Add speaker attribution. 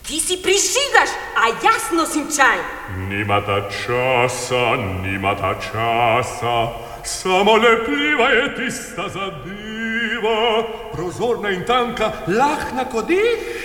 Speaker 1: Ti si prižigaš, a jasno simčaj.
Speaker 2: Nimata časa, samo lepljiva je tista zadeva, prozorna in tanka, lahna kot dih.